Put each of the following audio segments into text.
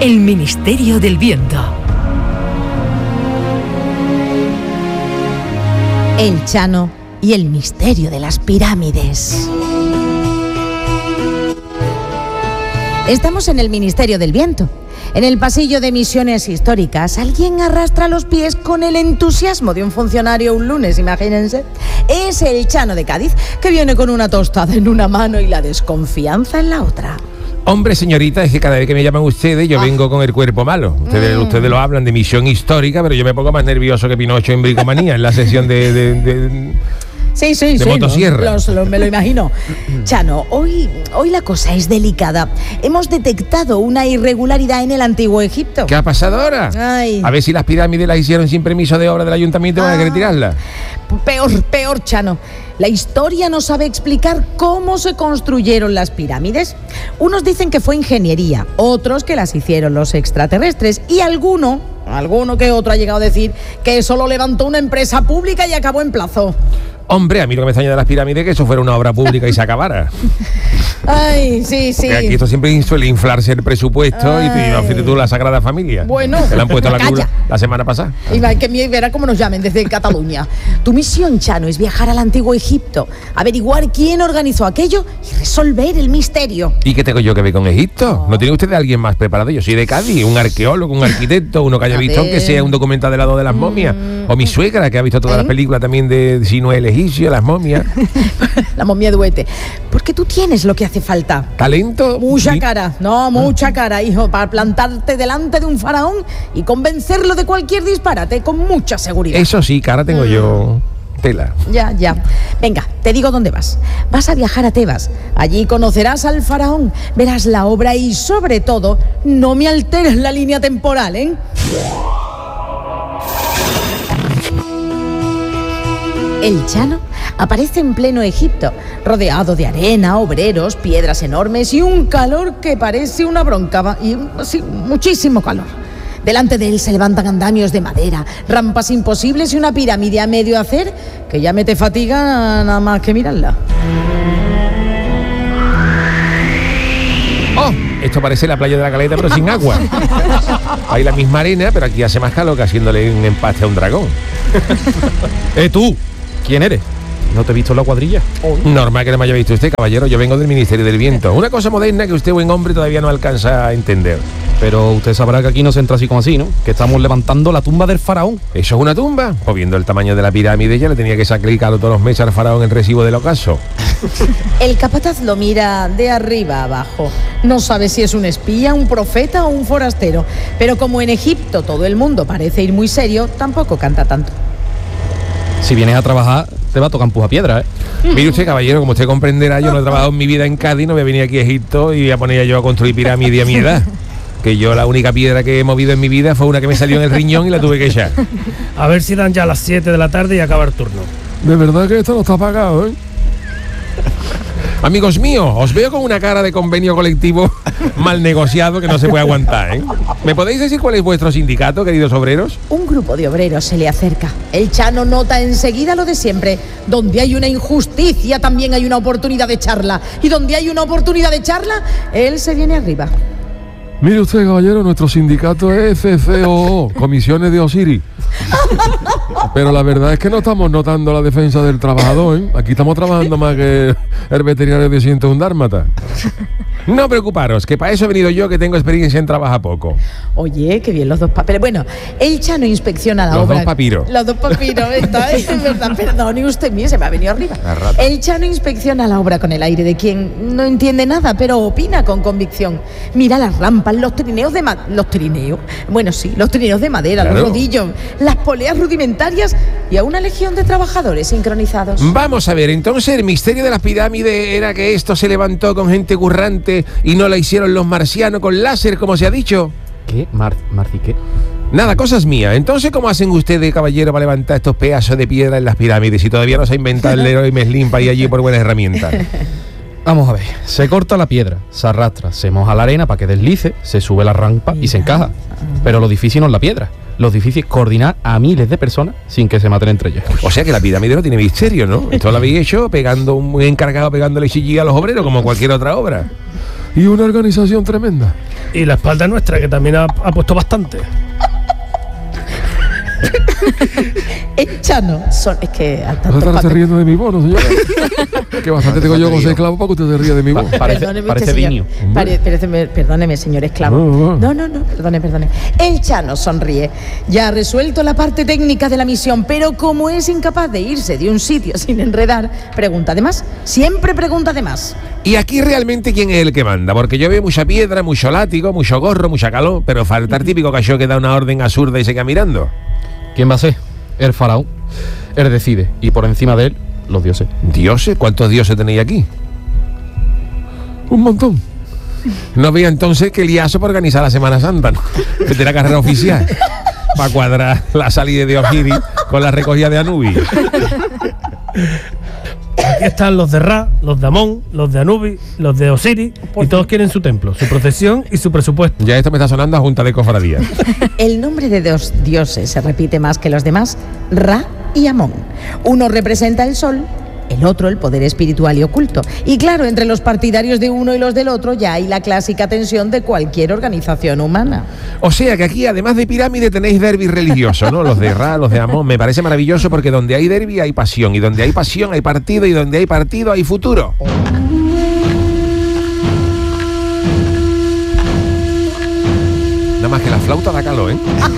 El Ministerio del Viento. El Chano y el misterio de las pirámides. Estamos en el Ministerio del Viento. En el pasillo de misiones históricas, alguien arrastra los pies con el entusiasmo de un funcionario un lunes, imagínense. Es el Chano de Cádiz, que viene con una tostada en una mano y la desconfianza en la otra. Hombre, señorita, es que cada vez que me llaman ustedes yo vengo con el cuerpo malo. Ustedes lo hablan de misión histórica, pero yo me pongo más nervioso que Pinocho en Bricomanía, en la sesión de motosierra. Me lo imagino. Chano, hoy la cosa es delicada. Hemos detectado una irregularidad en el antiguo Egipto. ¿Qué ha pasado ahora? Ay. A ver si las pirámides las hicieron sin permiso de obra del ayuntamiento, van a querer tirarlas. Peor, Chano. La historia no sabe explicar cómo se construyeron las pirámides. Unos dicen que fue ingeniería, otros que las hicieron los extraterrestres y alguno que otro ha llegado a decir que eso lo levantó una empresa pública y acabó en plazo. Hombre, a mí lo que me extraña de las pirámides es que eso fuera una obra pública y se acabara. Ay, sí. Porque aquí esto siempre suele inflarse el presupuesto y fíjate tú la Sagrada Familia. Bueno, que le han puesto la cruz la semana pasada. Y que verá cómo nos llamen desde Cataluña. Tu misión, Chano, es viajar al antiguo Egipto, averiguar quién organizó aquello y resolver el misterio. ¿Y qué tengo yo que ver con Egipto? ¿No tiene usted a alguien más preparado? Yo soy de Cádiz, un arqueólogo, un arquitecto, uno que haya visto aunque sea un documental del lado de las momias. O mi suegra, que ha visto todas las películas también de Si no es el egipcio, las momias. La momia duete. Porque tú tienes lo que hace falta. ¿Talento? Mucha cara, hijo, para plantarte delante de un faraón y convencerlo de cualquier disparate con mucha seguridad. Eso sí, cara tengo yo. Tela. Ya. Venga, te digo dónde vas. Vas a viajar a Tebas. Allí conocerás al faraón, verás la obra y, sobre todo, no me alteres la línea temporal, ¿eh? El Chano aparece en pleno Egipto, rodeado de arena, obreros, piedras enormes y un calor que parece una bronca, y sí, muchísimo calor. Delante de él se levantan andamios de madera, rampas imposibles y una pirámide a medio hacer que ya me te fatiga nada más que mirarla. ¡Oh! Esto parece la playa de la Caleta, pero sin agua. Hay la misma arena, pero aquí hace más calor que haciéndole un empaste a un dragón. ¿Tú? ¿Quién eres? ¿No te he visto en la cuadrilla? Normal que no me haya visto usted, caballero. Yo vengo del Ministerio del Viento. Una cosa moderna que usted, buen hombre, todavía no alcanza a entender. Pero usted sabrá que aquí no se entra así como así, ¿no? Que estamos levantando la tumba del faraón. ¿Eso es una tumba? Pues viendo el tamaño de la pirámide ya le tenía que sacrificar todos los meses al faraón el recibo del ocaso. El capataz lo mira de arriba abajo. No sabe si es un espía, un profeta o un forastero. Pero como en Egipto todo el mundo parece ir muy serio, tampoco canta tanto. Si vienes a trabajar, te va a tocar empujapiedra, ¿eh? Mire usted, caballero, como usted comprenderá, yo no he trabajado en mi vida en Cádiz, no voy a venir aquí a Egipto y voy a poner yo a construir pirámides a mi edad. Que yo la única piedra que he movido en mi vida fue una que me salió en el riñón y la tuve que echar. A ver si dan ya a las 7 de la tarde y acaba el turno. De verdad que esto no está pagado, ¿eh? Amigos míos, os veo con una cara de convenio colectivo mal negociado que no se puede aguantar, ¿eh? ¿Me podéis decir cuál es vuestro sindicato, queridos obreros? Un grupo de obreros se le acerca. El Chano nota enseguida lo de siempre. Donde hay una injusticia, también hay una oportunidad de charla. Y donde hay una oportunidad de charla, él se viene arriba. Mire usted, caballero, nuestro sindicato es CCOO, Comisiones de Osiris. Pero la verdad es que no estamos notando la defensa del trabajador, ¿eh? Aquí estamos trabajando más que el veterinario de 101 dálmata. No preocuparos, que para eso he venido yo, que tengo experiencia en trabajar poco. Oye, qué bien los dos papeles. Bueno, el Chano inspecciona la obra. Los dos papiros. Los dos papiros, esta es verdad. Perdone usted, mío, se me ha venido arriba. El Chano inspecciona la obra con el aire de quien no entiende nada, pero opina con convicción. Mira las rampas, los trineos de madera. ¿Los trineos? Bueno, sí, los trineos de madera, claro. Los rodillos, las poleas rudimentarias y a una legión de trabajadores sincronizados. Vamos a ver, entonces el misterio de las pirámides era que esto se levantó con gente currante y no la hicieron los marcianos con láser, como se ha dicho. ¿Qué? ¿Marci qué? Nada, cosas mías. Entonces, ¿cómo hacen ustedes, caballero, para levantar estos pedazos de piedra en las pirámides si todavía no se ha inventado el Leroy Merlin para ir allí por buenas herramientas? Vamos a ver, se corta la piedra, se arrastra, se moja la arena para que deslice, se sube la rampa y se encaja. Pero lo difícil no es la piedra, lo difícil es coordinar a miles de personas sin que se maten entre ellos. O sea que la pirámide no tiene misterio, ¿no? Esto lo habéis hecho pegando un encargado pegándole chillí a los obreros como cualquier otra obra. Y una organización tremenda. Y la espalda nuestra, que también ha puesto bastante. El Chano es que al ¿Vas a estarse riendo de mi bono, señora? Que bastante tengo yo con ser esclavo para que usted se ríe de mi bono. Parece Viño. Perdóneme, señor esclavo. No, perdone. El Chano sonríe. Ya ha resuelto la parte técnica de la misión, pero como es incapaz de irse de un sitio sin enredar, pregunta de más. Siempre pregunta de más. ¿Y aquí realmente quién es el que manda? Porque yo veo mucha piedra, mucho látigo, mucho gorro, mucha calor, pero falta el típico cachorro que da una orden absurda y se queda mirando. ¿Quién va a ser? El faraón. Él decide. Y por encima de él, los dioses. ¿Dioses? ¿Cuántos dioses tenéis aquí? Un montón. No veía entonces que liazo para organizar la Semana Santa, ¿no? Que tiene la carrera oficial para cuadrar la salida de Osiris con la recogida de Anubis. Aquí están los de Ra, los de Amón, los de Anubis, los de Osiris, y todos quieren su templo, su procesión y su presupuesto. Ya esto me está sonando a junta de cofradía. El nombre de dos dioses se repite más que los demás, Ra y Amón. Uno representa el sol, el otro el poder espiritual y oculto. Y claro, entre los partidarios de uno y los del otro ya hay la clásica tensión de cualquier organización humana. O sea que aquí, además de pirámide, tenéis derbi religioso, ¿no? Los de Ra, los de Amón. Me parece maravilloso porque donde hay derbi hay pasión, y donde hay pasión hay partido, y donde hay partido hay futuro. Nada más que la flauta da calor, ¿eh?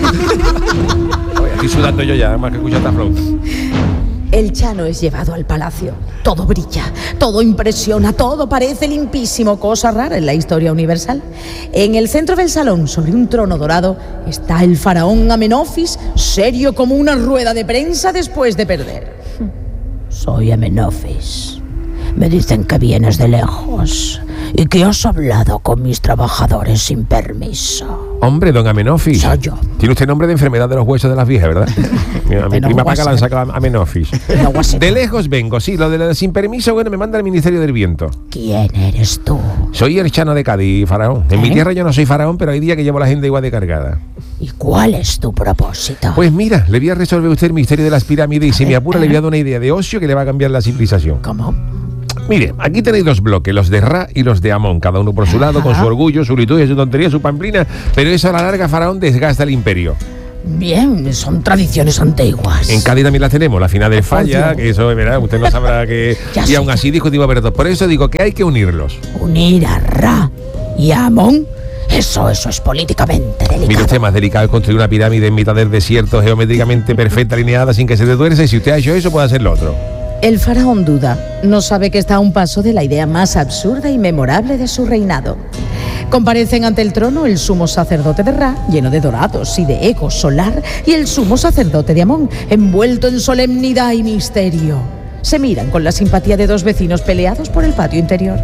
Oye, estoy sudando yo ya, más que escuchar esta flauta. El Chano es llevado al palacio. Todo brilla, todo impresiona, todo parece limpísimo, cosa rara en la historia universal. En el centro del salón, sobre un trono dorado, está el faraón Amenofis, serio como una rueda de prensa después de perder. Soy Amenofis. Me dicen que vienes de lejos y que has hablado con mis trabajadores sin permiso. Hombre, don Amenofis. Soy yo. Tiene usted nombre de enfermedad de los huesos de las viejas, ¿verdad? Mira, mi prima Paca la han sacado a Amenofis. De lejos vengo, sí, lo de sin permiso, bueno, me manda el Ministerio del Viento. ¿Quién eres tú? Soy el Chano de Cádiz, faraón. En mi tierra yo no soy faraón, pero hay días que llevo la agenda igual de cargada. ¿Y cuál es tu propósito? Pues mira, le voy a resolver usted el misterio de las pirámides y si me apura le voy a dar una idea de ocio que le va a cambiar la civilización. ¿Cómo? Mire, aquí tenéis dos bloques, los de Ra y los de Amón, cada uno por su lado, con su orgullo, su liturgia, su tontería, su pamplina, pero eso a la larga, faraón, desgasta el imperio. Bien, son tradiciones antiguas. En Cádiz también las tenemos, la final de Falla, que eso, verá, usted no sabrá que... Y aún así discutimos, pero por eso digo que hay que unirlos. ¿Unir a Ra y a Amón? Eso es políticamente delicado. Mire usted, más delicado es construir una pirámide en mitad del desierto, geométricamente perfecta, alineada, sin que se detuerce, y si usted ha hecho eso, puede hacer lo otro. El faraón duda, no sabe que está a un paso de la idea más absurda y memorable de su reinado. Comparecen ante el trono el sumo sacerdote de Ra, lleno de dorados y de eco solar, y el sumo sacerdote de Amón, envuelto en solemnidad y misterio. Se miran con la simpatía de dos vecinos peleados por el patio interior.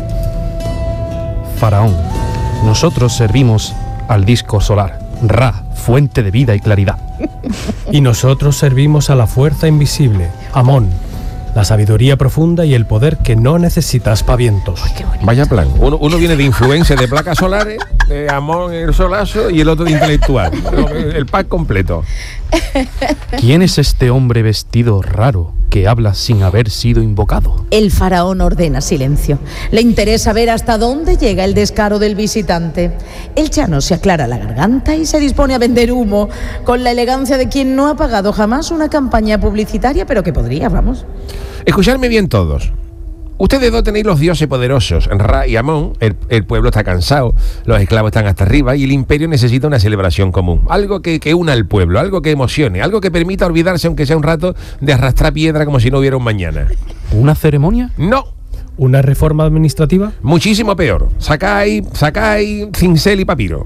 Faraón, nosotros servimos al disco solar, Ra, fuente de vida y claridad. Y nosotros servimos a la fuerza invisible, Amón, la sabiduría profunda y el poder que no necesita aspavientos. Vaya plan. Uno viene de influencia de placas solares, de Amón el solazo, y el otro de intelectual. El pack completo. ¿Quién es este hombre vestido raro que habla sin haber sido invocado? El faraón ordena silencio. Le interesa ver hasta dónde llega el descaro del visitante. El Chano se aclara la garganta y se dispone a vender humo, con la elegancia de quien no ha pagado jamás una campaña publicitaria, pero que podría, vamos. Escuchadme bien todos. Ustedes dos tenéis los dioses poderosos, Ra y Amón. El pueblo está cansado, los esclavos están hasta arriba y el imperio necesita una celebración común. Algo que una al pueblo, algo que emocione, algo que permita olvidarse, aunque sea un rato, de arrastrar piedra como si no hubiera un mañana. ¿Una ceremonia? No. ¿Una reforma administrativa? Muchísimo peor. Sacáis cincel y papiro.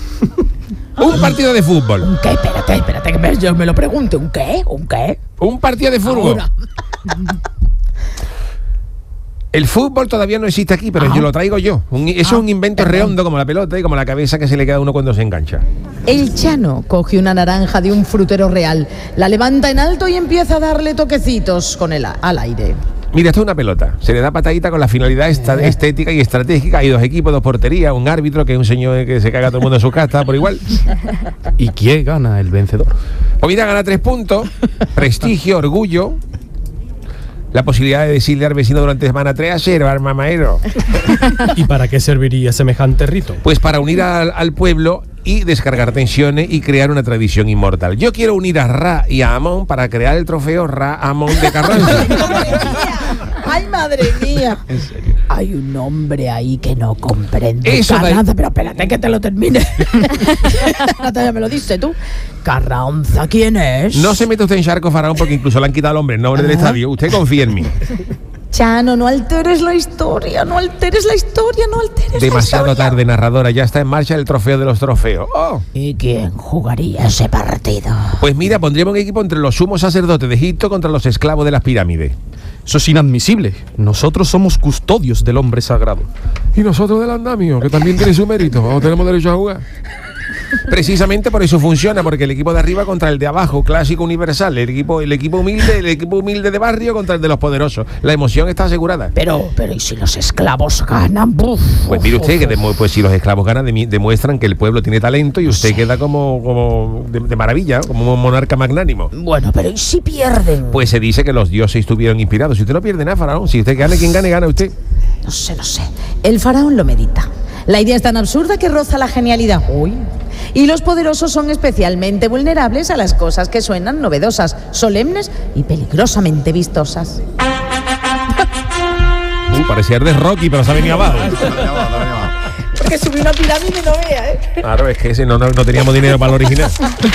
Un partido de fútbol. ¿Un qué? Espérate, que yo me lo pregunte. ¿Un qué? Un partido de fútbol. Ahora. El fútbol todavía no existe aquí, pero yo lo traigo yo. Eso es un invento redondo como la pelota y como la cabeza que se le queda a uno cuando se engancha. El Chano coge una naranja de un frutero real, la levanta en alto y empieza a darle toquecitos con al aire. Mira, esto es una pelota. Se le da patadita con la finalidad estética y estratégica. Hay dos equipos, dos porterías, un árbitro que es un señor que se caga a todo el mundo en su casa por igual. ¿Y quién gana el vencedor? Pues mira, gana 3 puntos, prestigio, orgullo. La posibilidad de decirle al vecino durante semana 3 a 0, al mamadero. ¿Y para qué serviría semejante rito? Pues para unir al pueblo y descargar tensiones y crear una tradición inmortal. Yo quiero unir a Ra y a Amón para crear el trofeo Ra Amón de Carranza. ¡Ay, madre mía! ¿En serio? Hay un hombre ahí que no comprende Eso Carranza, pero espérate que te lo termine. Ya me lo dices tú. Carranza, ¿quién es? No se mete usted en charco, Faraón, porque incluso le han quitado al hombre el nombre del estadio. Usted confía en mí. Chano, no alteres la historia, no alteres la historia, no alteres Demasiado la historia. tarde, narradora. Ya está en marcha el trofeo de los trofeos. ¡Oh! ¿Y quién jugaría ese partido? Pues mira, pondríamos un equipo entre los sumos sacerdotes de Egipto contra los esclavos de las pirámides. Eso es inadmisible. Nosotros somos custodios del hombre sagrado. Y nosotros del andamio, que también tiene su mérito. ¿O tenemos derecho a jugar? Precisamente por eso funciona, porque el equipo de arriba contra el de abajo, clásico universal, el equipo humilde de barrio contra el de los poderosos. La emoción está asegurada. Pero ¿y si los esclavos ganan? Pues mire usted que pues si los esclavos ganan demuestran que el pueblo tiene talento y usted queda como de maravilla, como un monarca magnánimo. Bueno, pero ¿y si pierden? Pues se dice que los dioses estuvieron inspirados. Si usted no pierde nada, Faraón, si usted gane, quien gane, gana usted. No sé. El faraón lo medita. La idea es tan absurda que roza la genialidad. Uy. Y los poderosos son especialmente vulnerables a las cosas que suenan novedosas, solemnes y peligrosamente vistosas. Parecía de Rocky, pero se ha venido abajo. Porque subí una pirámide y no vea, ¿eh? Claro, es que ese no teníamos dinero para el original.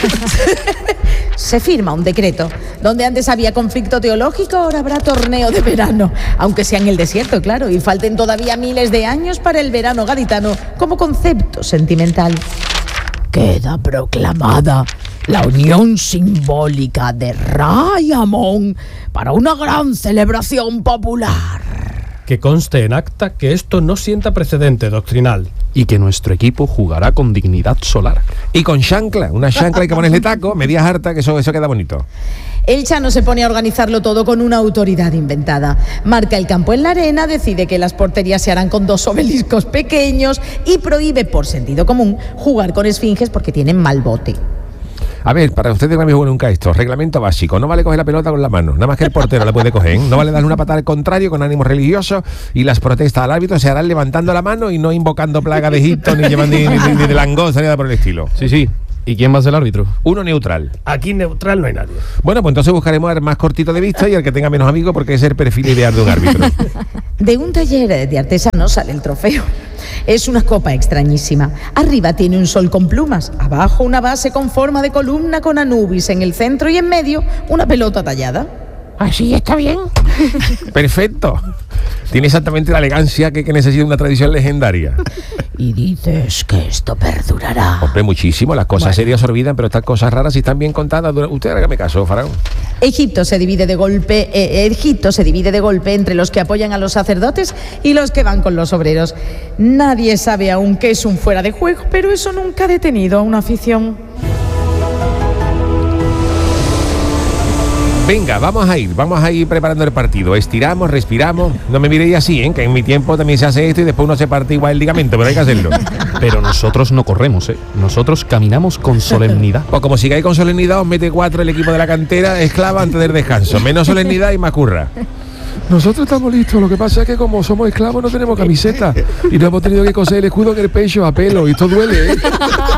Se firma un decreto. Donde antes había conflicto teológico, ahora habrá torneo de verano. Aunque sea en el desierto, claro, y falten todavía miles de años para el verano gaditano como concepto sentimental. Queda proclamada la unión simbólica de Ra y Amón para una gran celebración popular. Que conste en acta que esto no sienta precedente doctrinal. Y que nuestro equipo jugará con dignidad solar. Y con chancla, una chancla hay que ponerle taco, medias hartas, que eso queda bonito. El Chano se pone a organizarlo todo con una autoridad inventada. Marca el campo en la arena, decide que las porterías se harán con 2 obeliscos pequeños y prohíbe, por sentido común, jugar con esfinges porque tienen mal bote. A ver, para ustedes no me juego nunca esto. Reglamento básico. No vale coger la pelota con la mano. Nada más que el portero la puede coger, ¿eh? No vale darle una patada al contrario con ánimo religioso, y las protestas al árbitro se harán levantando la mano y no invocando plaga de Egipto, ni llevando ni de langosta, ni nada por el estilo. Sí. ¿Y quién va a ser el árbitro? Uno neutral. Aquí neutral no hay nadie. Bueno, pues entonces buscaremos al más cortito de vista y al que tenga menos amigos, porque es el perfil ideal de un árbitro. De un taller de artesanos sale el trofeo. Es una copa extrañísima. Arriba tiene un sol con plumas, abajo una base con forma de columna con Anubis en el centro y en medio una pelota tallada. Así está bien. Perfecto. Tiene exactamente la elegancia que necesita una tradición legendaria. Y dices que esto perdurará. Hombre, muchísimo. Las cosas serias se olvidan, pero estas cosas raras, si están bien contadas, usted hágame caso, Faraón. Egipto se divide de golpe entre los que apoyan a los sacerdotes y los que van con los obreros. Nadie sabe aún qué es un fuera de juego, pero eso nunca ha detenido a una afición. Venga, vamos a ir preparando el partido. Estiramos, respiramos. No me miréis así, que en mi tiempo también se hace esto y después uno se parte igual el ligamento, pero hay que hacerlo. Pero nosotros no corremos, nosotros caminamos con solemnidad. Pues como sigáis con solemnidad, os mete 4 el equipo de la cantera esclava antes del descanso. Menos solemnidad y más curra. Nosotros estamos listos, lo que pasa es que como somos esclavos no tenemos camiseta y no hemos tenido que coser el escudo en el pecho a pelo y esto duele, ¿eh?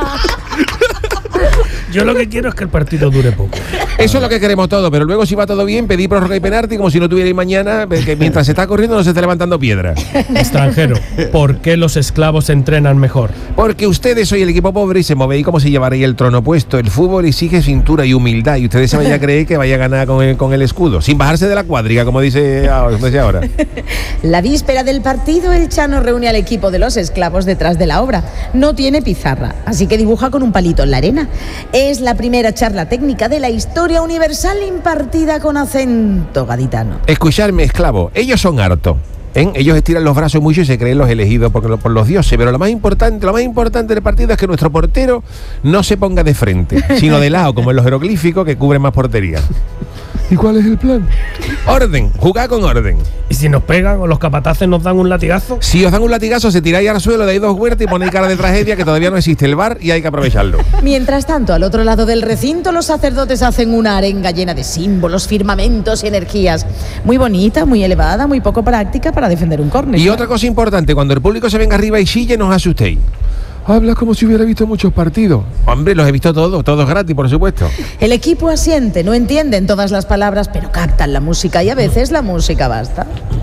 Yo lo que quiero es que el partido dure poco. Eso es lo que queremos todos, pero luego si va todo bien, pedí prórroga y penalti como si no tuvierais mañana, que mientras se está corriendo no se esté levantando piedra. Extranjero, ¿por qué los esclavos entrenan mejor? Porque ustedes sois el equipo pobre y se movéis como si llevarais el trono puesto. El fútbol exige cintura y humildad y ustedes se vayan a creer que vaya a ganar con el escudo, sin bajarse de la cuadriga, como dice ahora. La víspera del partido, el Chano reúne al equipo de los esclavos detrás de la obra. No tiene pizarra, así que dibuja con un palito en la arena. Es la primera charla técnica de la historia universal impartida con acento gaditano. Escuchadme, esclavo, ellos son hartos. Ellos estiran los brazos mucho y se creen los elegidos por los dioses, pero lo más importante del partido es que nuestro portero no se ponga de frente, sino de lado, como en los jeroglíficos que cubren más porterías. ¿Y cuál es el plan? Orden, jugar con orden. ¿Y si nos pegan o los capataces nos dan un latigazo? Si os dan un latigazo, se tiráis al suelo, dais 2 vueltas y ponéis cara de tragedia, que todavía no existe el bar y hay que aprovecharlo. Mientras tanto, al otro lado del recinto, los sacerdotes hacen una arenga llena de símbolos, firmamentos y energías. Muy bonita, muy elevada, muy poco práctica para defender un córner. Y otra cosa importante, cuando el público se venga arriba y chille, no os asustéis. Hablas como si hubiera visto muchos partidos. Hombre, los he visto todos gratis, por supuesto. El equipo asiente, no entienden todas las palabras, pero captan la música y a veces la música basta.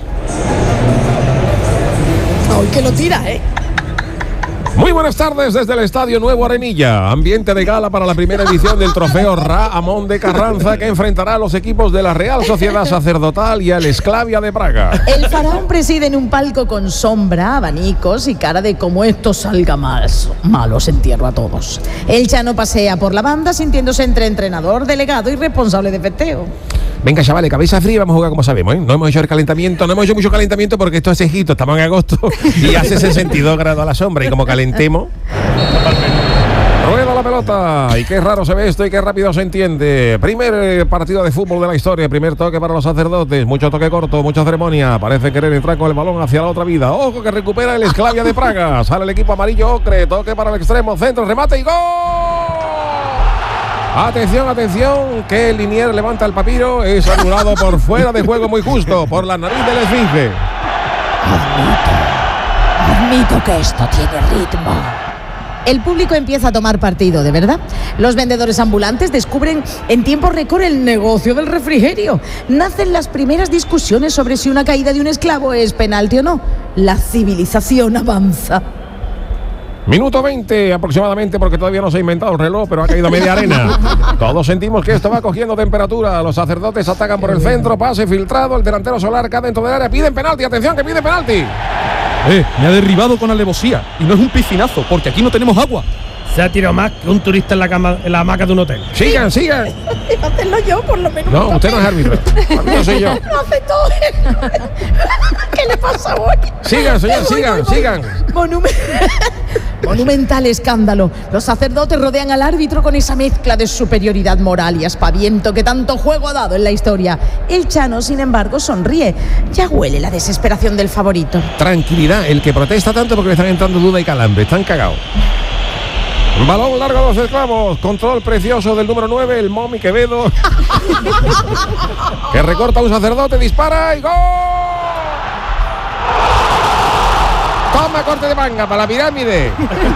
¡Ay, que lo tira, Muy buenas tardes desde el Estadio Nuevo Arenilla. Ambiente de gala para la primera edición del trofeo Ra Amón de Carranza, que enfrentará a los equipos de la Real Sociedad Sacerdotal y al Esclavia de Praga. El faraón preside en un palco con sombra, abanicos y cara de como esto salga mal. Malos entierro a todos. El Chano pasea por la banda sintiéndose entre entrenador, delegado y responsable de festeo. Venga, chavales, cabeza fría, vamos a jugar como sabemos, No hemos hecho el calentamiento, no hemos hecho mucho calentamiento porque esto es Egipto, estamos en agosto y hace 62 grados a la sombra y como calentemos... Rueda la pelota y qué raro se ve esto y qué rápido se entiende. Primer partido de fútbol de la historia, primer toque para los sacerdotes, mucho toque corto, mucha ceremonia, parece querer entrar con el balón hacia la otra vida. Ojo que recupera el Esclavia de Praga, sale el equipo amarillo ocre, toque para el extremo, centro, remate y ¡gol! Atención, atención, que el Linier levanta el papiro, es anulado por fuera de juego muy justo, por la nariz del esfinge. Admito que esto tiene ritmo. El público empieza a tomar partido, de verdad. Los vendedores ambulantes descubren en tiempo récord el negocio del refrigerio. Nacen las primeras discusiones sobre si una caída de un esclavo es penalti o no. La civilización avanza. Minuto 20 aproximadamente, porque todavía no se ha inventado el reloj, pero ha caído media arena. Todos sentimos que esto va cogiendo temperatura. Los sacerdotes atacan por el centro, pase filtrado, el delantero Solar cae dentro del área, piden penalti, atención que piden penalti. Me ha derribado con alevosía y no es un piscinazo, porque aquí no tenemos agua. Se ha tirado más que un turista en la hamaca de un hotel. Sigan. Hacerlo yo, por lo menos. No, usted no es árbitro. No soy yo. Lo hace todo. ¿Qué le pasa hoy? Sigan, señor, sigan. Monumental escándalo. Los sacerdotes rodean al árbitro con esa mezcla de superioridad moral y aspaviento que tanto juego ha dado en la historia. El Chano, sin embargo, sonríe. Ya huele la desesperación del favorito. Tranquilidad, el que protesta tanto porque le están entrando duda y calambre. Están cagados. Balón largo a los esclavos. Control precioso del número 9, el Momi Quevedo. Que recorta a un sacerdote, dispara y ¡gol! Toma corte de manga para la pirámide.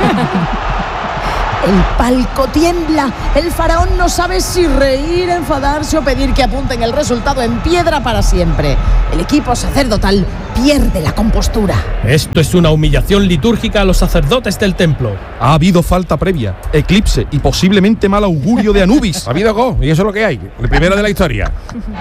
El palco tiembla. El faraón no sabe si reír, enfadarse o pedir que apunten el resultado en piedra para siempre. El equipo sacerdotal pierde la compostura. Esto es una humillación litúrgica a los sacerdotes del templo. Ha habido falta previa, eclipse y posiblemente mal augurio de Anubis. Ha habido gol y eso es lo que hay. El primero de la historia.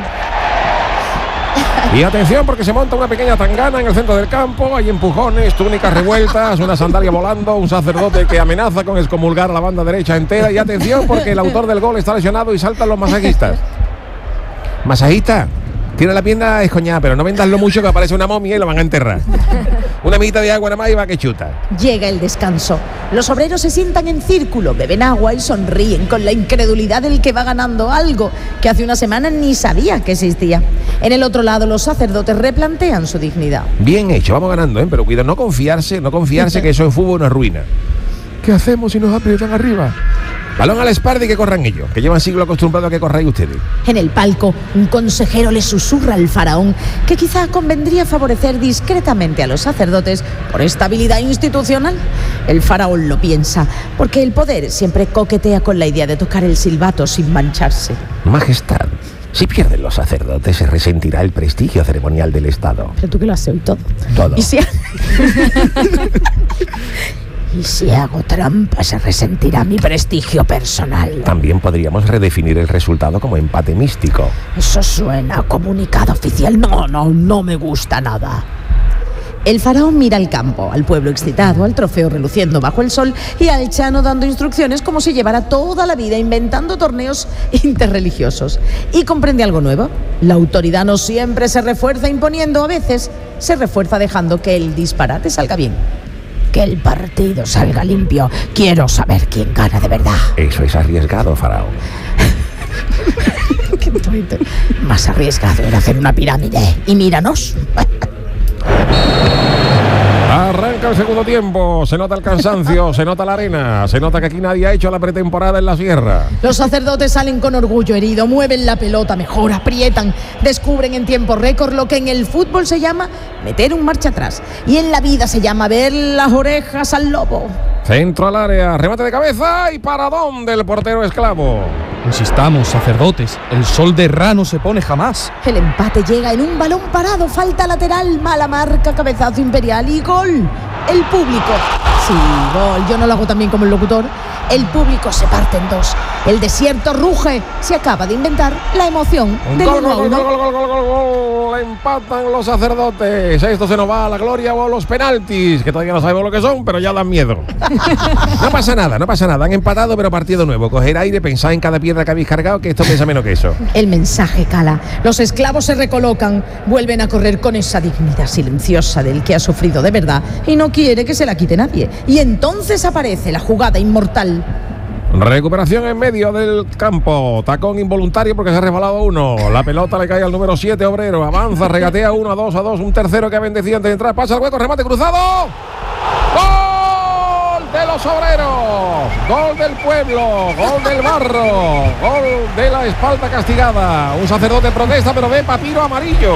Y atención porque se monta una pequeña tangana en el centro del campo, hay empujones, túnicas revueltas, una sandalia volando, un sacerdote que amenaza con excomulgar a la banda derecha entera. Y atención porque el autor del gol está lesionado y saltan los masajistas. ¿Masajista? Tiene la pierna escoñada, pero no vendaslo mucho que aparece una momia y lo van a enterrar. Una mitad de agua nada más y va que chuta. Llega el descanso. Los obreros se sientan en círculo, beben agua y sonríen con la incredulidad del que va ganando algo que hace una semana ni sabía que existía. En el otro lado, los sacerdotes replantean su dignidad. Bien hecho, vamos ganando, pero cuidado, no confiarse que eso en fútbol nos ruina. ¿Qué hacemos si nos aprietan arriba? Balón a la espalda y que corran ellos, que llevan siglos acostumbrados a que corráis ustedes. En el palco, un consejero le susurra al faraón que quizá convendría favorecer discretamente a los sacerdotes por estabilidad institucional. El faraón lo piensa, porque el poder siempre coquetea con la idea de tocar el silbato sin mancharse. Majestad, si pierden los sacerdotes se resentirá el prestigio ceremonial del Estado. Pero tú que lo has oído todo. Todo. Y si hago trampa, se resentirá mi prestigio personal. También podríamos redefinir el resultado como empate místico. Eso suena a comunicado oficial. No me gusta nada. El faraón mira al campo, al pueblo excitado, al trofeo reluciendo bajo el sol y al Chano dando instrucciones como si llevara toda la vida inventando torneos interreligiosos. Y comprende algo nuevo. La autoridad no siempre se refuerza imponiendo, a veces se refuerza dejando que el disparate salga bien. Que el partido salga limpio. Quiero saber quién gana de verdad. Eso es arriesgado, faraón. Más arriesgado era hacer una pirámide. Y míranos. Arranca el segundo tiempo, se nota el cansancio, se nota la arena, se nota que aquí nadie ha hecho la pretemporada en la sierra. Los sacerdotes salen con orgullo herido, mueven la pelota mejor, aprietan, descubren en tiempo récord lo que en el fútbol se llama meter un marcha atrás y en la vida se llama ver las orejas al lobo. Centro al área, remate de cabeza y paradón del portero esclavo. Insistamos, sacerdotes, el sol de Ra no se pone jamás. El empate llega en un balón parado, falta lateral, mala marca, cabezazo imperial y gol. El público, sí, gol, yo no lo hago tan bien como el locutor. El público se parte en dos. El desierto ruge. Se acaba de inventar la emoción del 1-1. Gol. Empatan los sacerdotes. Esto se nos va a la gloria o a los penaltis, que todavía no sabemos lo que son, pero ya dan miedo. No pasa nada. Han empatado, pero partido nuevo. Coger aire, pensar en cada piedra que habéis cargado, que esto pesa menos que eso. El mensaje cala. Los esclavos se recolocan, vuelven a correr con esa dignidad silenciosa del que ha sufrido de verdad y no quiere que se la quite nadie. Y entonces aparece la jugada inmortal. Recuperación en medio del campo. Tacón involuntario porque se ha resbalado uno. La pelota le cae al número 7, Obrero. Avanza, regatea 1-2. Un tercero que ha bendecido antes de entrar. Pasa el hueco, remate cruzado. ¡Gol de los Obreros! Gol del pueblo. Gol del barro. Gol de la espalda castigada. Un sacerdote protesta, pero ve papiro amarillo.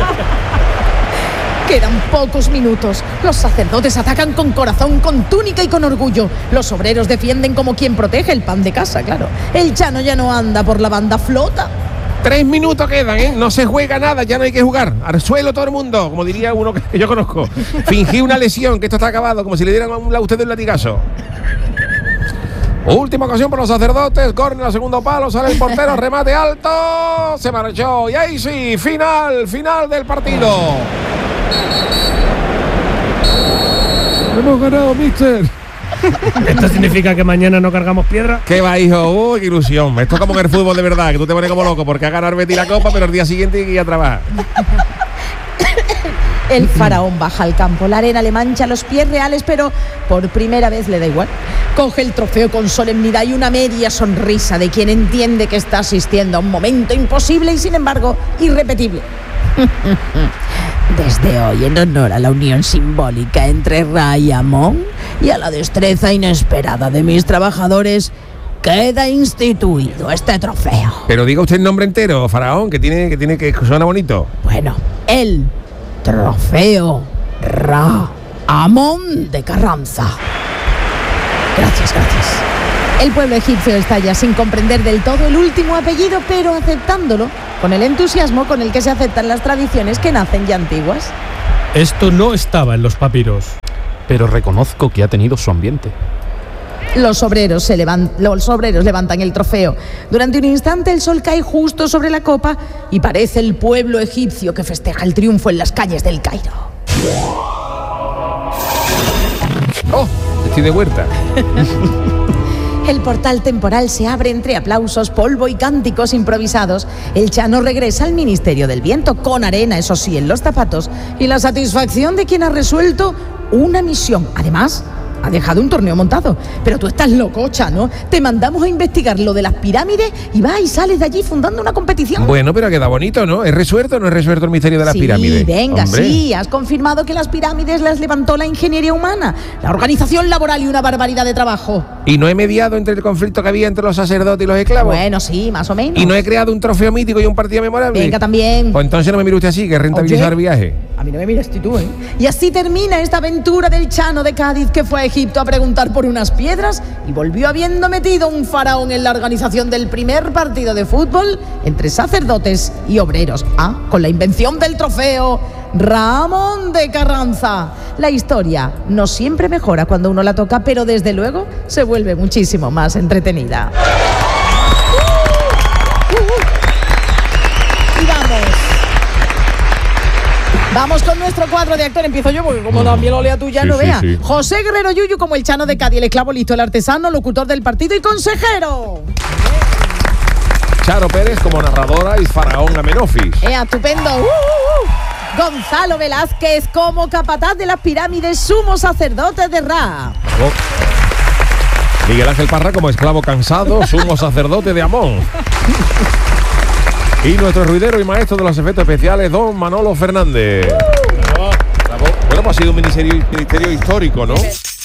Quedan pocos minutos. Los sacerdotes atacan con corazón, con túnica y con orgullo. Los obreros defienden como quien protege el pan de casa, claro. El Chano ya no anda por la banda, flota. 3 minutos quedan, ¿eh? No se juega nada, ya no hay que jugar. Al suelo todo el mundo, como diría uno que yo conozco. Fingí una lesión, que esto está acabado, como si le dieran a usted un latigazo. Última ocasión para los sacerdotes, córner al segundo palo, sale el portero, remate alto, se marchó. Y ahí sí, final del partido. Hemos ganado, mister. ¿Esto significa que mañana no cargamos piedra? ¿Qué va, hijo? Uy, qué ilusión. Esto es como en el fútbol de verdad, que tú te pones como loco porque a ganar Betis la copa, pero el día siguiente hay que ir a trabajar. El faraón baja al campo, la arena le mancha los pies reales, pero por primera vez le da igual. Coge el trofeo con solemnidad y una media sonrisa de quien entiende que está asistiendo a un momento imposible y sin embargo irrepetible. Desde hoy, en honor a la unión simbólica entre Ra y Amón y a la destreza inesperada de mis trabajadores, queda instituido este trofeo. Pero diga usted el nombre entero, faraón, que suena bonito. Bueno, el trofeo Ra Amón de Carranza. Gracias. El pueblo egipcio está ya sin comprender del todo el último apellido, pero aceptándolo con el entusiasmo con el que se aceptan las tradiciones que nacen ya antiguas. Esto no estaba en los papiros. Pero reconozco que ha tenido su ambiente. Los obreros levantan el trofeo. Durante un instante el sol cae justo sobre la copa y parece el pueblo egipcio que festeja el triunfo en las calles del Cairo. ¡Oh! Estoy de vuelta. El portal temporal se abre entre aplausos, polvo y cánticos improvisados. El Chano regresa al Ministerio del Viento, con arena, eso sí, en los zapatos, y la satisfacción de quien ha resuelto una misión. Además, ha dejado un torneo montado. Pero tú estás loco, Chano. Te mandamos a investigar lo de las pirámides y vas y sales de allí fundando una competición. Bueno, pero queda bonito, ¿no? ¿Es resuelto o no es resuelto el misterio de las pirámides? Sí, venga, hombre. Sí. Has confirmado que las pirámides las levantó la ingeniería humana, la organización laboral y una barbaridad de trabajo. ¿Y no he mediado entre el conflicto que había entre los sacerdotes y los esclavos? Bueno, sí, más o menos. ¿Y no he creado un trofeo mítico y un partido memorable? Venga, también. Pues entonces no me mire usted así, que es rentabilizar el viaje. A mí no me miras tú, ¿eh? Y así termina esta aventura del Chano de Cádiz, que fue a Egipto a preguntar por unas piedras y volvió habiendo metido un faraón en la organización del primer partido de fútbol entre sacerdotes y obreros. Con la invención del trofeo Ra Amón de Carranza. La historia no siempre mejora cuando uno la toca, pero desde luego se vuelve muchísimo más entretenida. Y vamos con nuestro cuadro de actor. Empiezo yo porque como también lo lea tú ya, no vea. Sí. José Guerrero Yuyu como el Chano de Cádiz, el esclavo listo, el artesano, locutor del partido y consejero. Charo Pérez como narradora y faraón Amenofis. Estupendo. Gonzalo Velázquez como capataz de las pirámides, sumo sacerdote de Ra. Miguel Ángel Parra como esclavo cansado, sumo sacerdote de Amón. Y nuestro ruidero y maestro de los efectos especiales, don Manolo Fernández. Bravo. Bueno, pues ha sido un ministerio histórico, ¿no?